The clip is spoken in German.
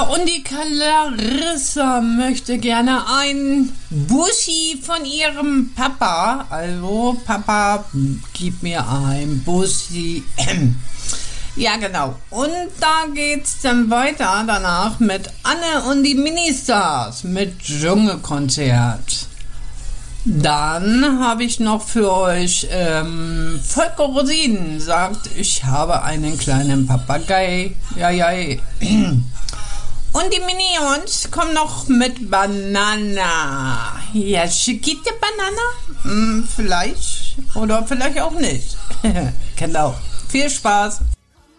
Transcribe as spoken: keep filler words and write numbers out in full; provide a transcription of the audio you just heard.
und die Clarissa möchte gerne ein Bussi von ihrem Papa. Also, Papa, gib mir ein Bussi. Ja, genau. Und da geht's dann weiter danach mit Anne und die Ministars mit Dschungelkonzert. Dann habe ich noch für euch ähm, Volker Rosin sagt, ich habe einen kleinen Papagei. Ja, ja. Und die Minions kommen noch mit Banana. Ja, Chiquita Banana? Hm, vielleicht. Oder vielleicht auch nicht. Genau. Viel Spaß.